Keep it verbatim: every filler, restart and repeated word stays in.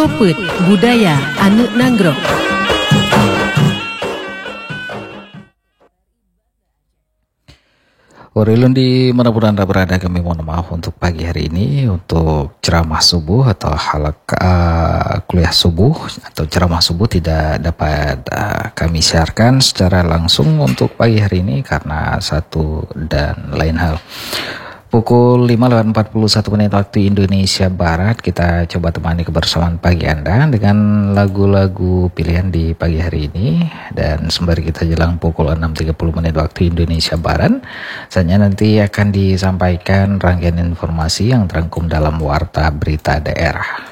Propet Budaya Anu Nanggrok. Orilun di manapun Anda berada, kami mohon maaf untuk pagi hari ini untuk ceramah subuh atau halak uh, kuliah subuh atau ceramah subuh tidak dapat uh, kami siarkan secara langsung untuk pagi hari ini karena satu dan lain hal. Pukul lima lewat empat puluh satu menit waktu Indonesia Barat, kita coba temani kebersamaan pagi Anda dengan lagu-lagu pilihan di pagi hari ini. Dan sembari kita jelang pukul enam tiga puluh menit waktu Indonesia Barat, saatnya nanti akan disampaikan rangkaian informasi yang terangkum dalam Warta Berita Daerah.